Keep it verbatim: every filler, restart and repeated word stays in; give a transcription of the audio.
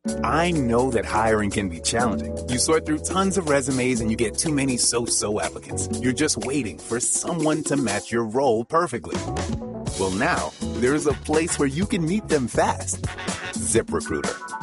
I know that hiring can be challenging. You sort through tons of resumes and you get too many so-so applicants. You're just waiting for someone to match your role perfectly. Well, now, there's a place where you can meet them fast. ZipRecruiter.